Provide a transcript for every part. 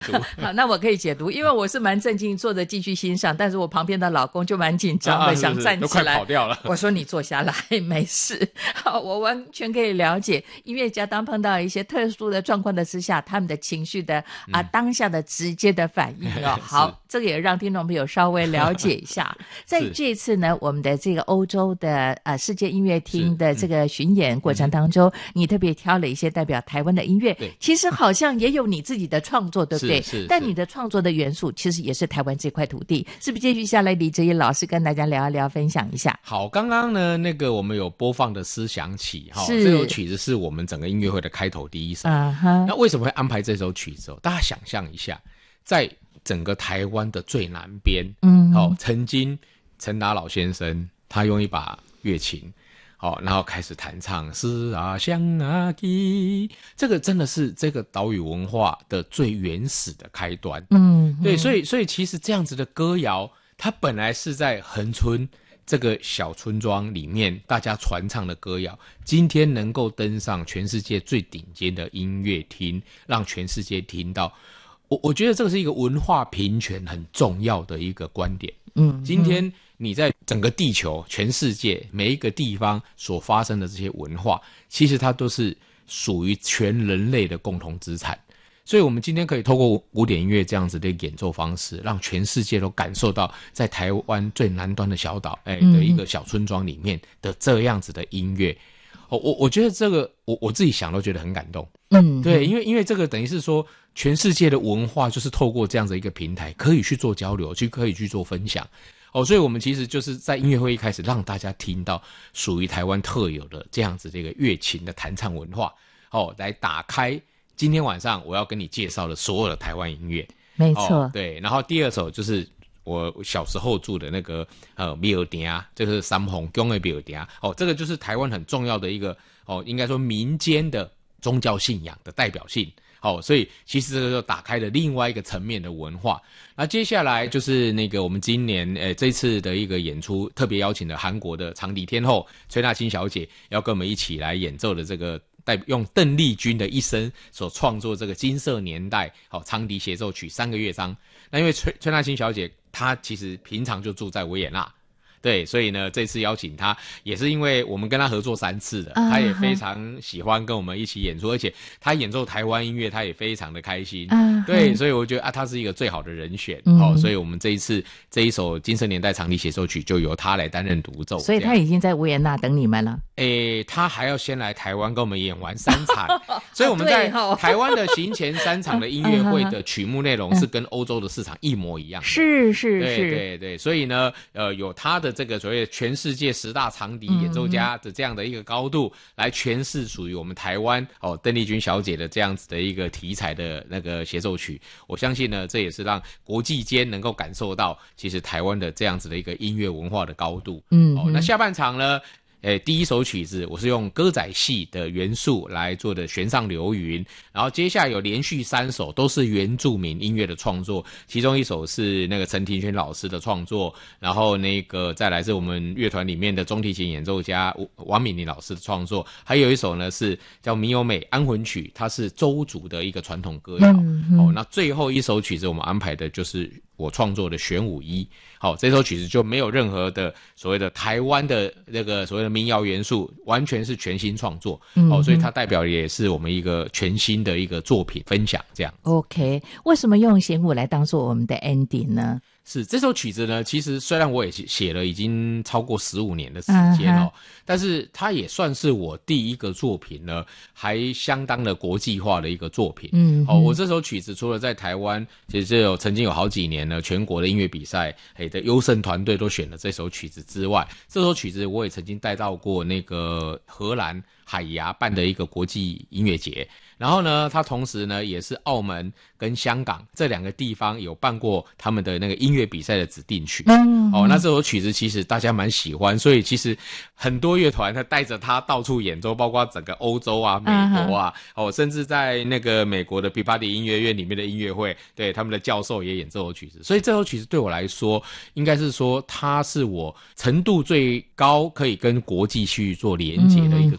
读。 好，那我可以解读，因为我是蛮镇静坐着继续欣赏，但是我旁边的老公就蛮紧张的，想站起来， 都快跑掉了。 我说你坐下来，没事。好，我完全可以了解，音乐家当碰到一些特殊的状况的之下，他们的情绪的当下的直接的反应哦。好，这个也让听众朋友稍微了解一下。在这一次呢，我们的这个欧洲的世界音乐厅的这个巡演过程当中，你特别挑了一些代表台湾的音乐，其实好像也有你自己的创作，对不对？ 是。 但你的创作的元素其实也是台湾这块土地，是不是？接续下来，李哲一老师跟大家聊一聊，分享一下。 好，刚刚呢，那个我们有播放的《思想起》这首曲子是我们整个音乐会的开头第一首。那为什么会安排这首曲子？大家想象一下，在整个台湾的最南边，曾经陈达老先生他用一把乐琴。然后开始弹唱思啊想啊记，这个真的是这个岛屿文化的最原始的开端。对，所以其实这样子的歌谣，它本来是在恒春这个小村庄里面大家传唱的歌谣，今天能够登上全世界最顶尖的音乐厅，让全世界听到，我觉得这个是一个文化平权很重要的一个观点。今天你在整个地球全世界每一个地方所发生的这些文化，其实它都是属于全人类的共同资产。所以我们今天可以透过古典音乐这样子的演奏方式，让全世界都感受到在台湾最南端的小岛的一个小村庄里面的这样子的音乐。我觉得这个我自己想都觉得很感动。对，因为这个等于是说全世界的文化就是透过这样子一个平台可以去做交流，可以去做分享。所以我们其实就是在音乐会一开始让大家听到属于台湾特有的这样子这个乐琴的弹唱文化，来打开今天晚上我要跟你介绍的所有的台湾音乐。 没错。 对，然后第二首就是我小时候住的那个庙埕，就是三凤宫的庙埕。这个就是台湾很重要的一个应该说民间的宗教信仰的代表性。所以其实这个就打开了另外一个层面的文化。那接下来就是那个我们今年这次的一个演出，特别邀请了韩国的长笛天后崔娜青小姐，要跟我们一起来演奏的这个用邓丽君的一生所创作这个金色年代长笛协奏曲3个乐章。那因为崔娜青小姐她其实平常就住在维也纳。对，所以呢，这次邀请他也是因为我们跟他合作3次了，他也非常喜欢跟我们一起演出，而且他演奏台湾音乐，他也非常的开心。对，所以我觉得他是一个最好的人选。所以我们这一次这一首金色年代长笛协奏曲就由他来担任独奏。 所以他已经在维也纳等你们了。 他还要先来台湾跟我们演完3场，所以我们在台湾的行前3场的音乐会的曲目内容是跟欧洲的市场一模一样的。 是， 对，所以呢，有他的这个所谓全世界10大长笛演奏家的这样的一个高度，来诠释属于我们台湾邓丽君小姐的这样子的一个题材的那个协奏曲。我相信呢，这也是让国际间能够感受到其实台湾的这样子的一个音乐文化的高度。那下半场呢，第一首曲子我是用歌仔戏的元素来做的弦上流云，然后接下来有连续3首都是原住民音乐的创作，其中一首是那个陈庭轩老师的创作，然后那个再来是我们乐团里面的中提琴演奏家王敏玲老师的创作，还有一首呢是叫《米有美安魂曲》，它是邹族的一个传统歌谣。那最后一首曲子我们安排的就是我创作的玄武一。这首曲子就没有任何的所谓的台湾的那个所谓的民谣元素，完全是全新创作。所以它代表也是我们一个全新的一个作品分享这样。 OK， 为什么用弦舞来当做我们的 ending 呢？ 是这首曲子呢，其实虽然我也写了已经超过15年的时间但是它也算是我第一个作品呢，还相当的国际化的一个作品。我这首曲子除了在台湾，其实曾经有好几年呢，全国的音乐比赛的优胜团队都选了这首曲子之外，这首曲子我也曾经带到过那个荷兰海牙办的一个国际音乐节。然后呢，它同时呢也是澳门跟香港这2个地方有办过他们的那个音乐比赛的指定曲。那这首曲子其实大家蛮喜欢，所以其实很多乐团他带着它到处演奏，包括整个欧洲啊、美国啊，甚至在那个美国的皮巴迪音乐院里面的音乐会，对他们的教授也演这首曲子。所以这首曲子对我来说，应该是说它是我程度最高可以跟国际去做连结的一个作品。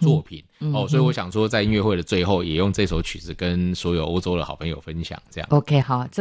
品所以我想说在音乐会的最后也用这首曲子跟所有欧洲的好朋友分享这样。 OK， 好。